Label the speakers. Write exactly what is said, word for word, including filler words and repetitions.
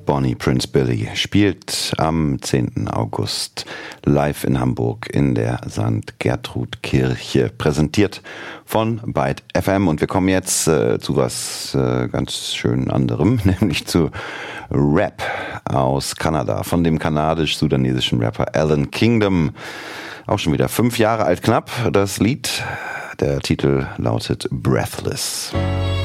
Speaker 1: Bonnie Prince Billy spielt am zehnten August live in Hamburg in der Sankt Gertrud Kirche, präsentiert von Byte F M. Und wir kommen jetzt äh, zu was äh, ganz schön anderem, nämlich zu Rap aus Kanada, von dem kanadisch-sudanesischen Rapper Alan Kingdom. Auch schon wieder fünf Jahre alt knapp, das Lied. Der Titel lautet Breathless.